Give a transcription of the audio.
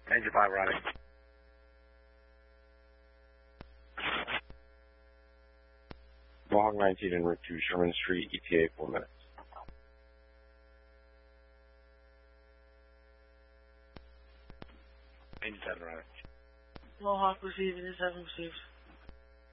Engine 5 running. Mohawk 19 en route to Sherman Street, ETA 4 minutes. Engine 7 running. Mohawk receiving, 7 received.